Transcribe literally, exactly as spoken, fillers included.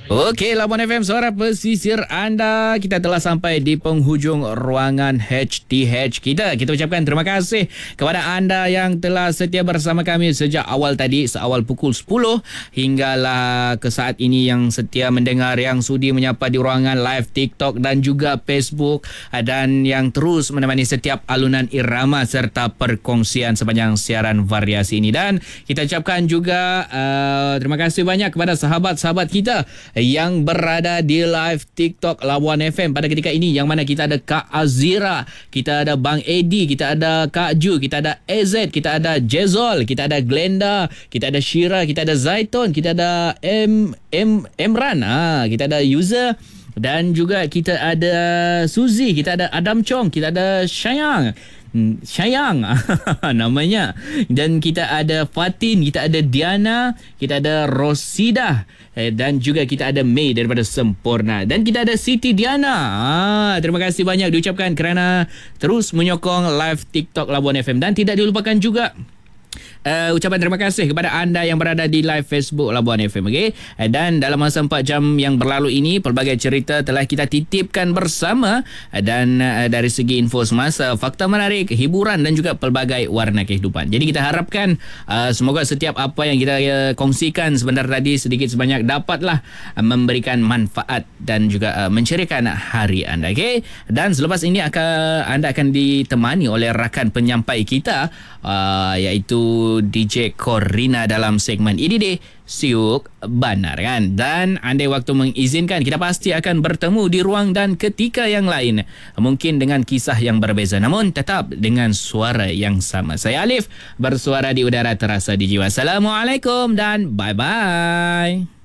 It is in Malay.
Okey, Labuan F M, suara pesisir anda. Kita telah sampai di penghujung ruangan H T H kita. Kita ucapkan terima kasih kepada anda yang telah setia bersama kami sejak awal tadi, seawal pukul sepuluh hinggalah ke saat ini, yang setia mendengar, yang sudi menyapa di ruangan live TikTok dan juga Facebook, dan yang terus menemani setiap alunan irama serta perkongsian sepanjang siaran variasi ini. Dan kita ucapkan juga uh, terima kasih banyak kepada sahabat-sahabat kita yang berada di live TikTok Labuan F M pada ketika ini, yang mana kita ada Kak Azira, kita ada Bang Edi, kita ada Kak Ju, kita ada A Z, kita ada Jezol, kita ada Glenda, kita ada Shira, kita ada Zaitun, kita ada M M Emran, ha, kita ada user, dan juga kita ada Suzy, kita ada Adam Chong, kita ada Syayang Syayang namanya, dan kita ada Fatin, kita ada Diana, kita ada Rosida, dan juga kita ada May daripada Sempurna, dan kita ada Siti Diana. Ah, terima kasih banyak diucapkan kerana terus menyokong live TikTok Labuan F M, dan tidak dilupakan juga Uh, ucapan terima kasih kepada anda yang berada di live Facebook Labuan F M, okay? Uh, dan dalam masa empat jam yang berlalu ini, pelbagai cerita telah kita titipkan bersama, uh, dan uh, dari segi info semasa, fakta menarik, hiburan dan juga pelbagai warna kehidupan. Jadi kita harapkan uh, semoga setiap apa yang kita uh, kongsikan sebentar tadi sedikit sebanyak dapatlah uh, memberikan manfaat dan juga uh, menceriakan hari anda, okay? Dan selepas ini akan anda akan ditemani oleh rakan penyampai kita, uh, iaitu D J Corina dalam segmen ini deh, Siuk Banar, kan. Dan andai waktu mengizinkan, kita pasti akan bertemu di ruang dan ketika yang lain, mungkin dengan kisah yang berbeza namun tetap dengan suara yang sama. Saya Alif, bersuara di udara terasa di jiwa. Assalamualaikum dan bye-bye.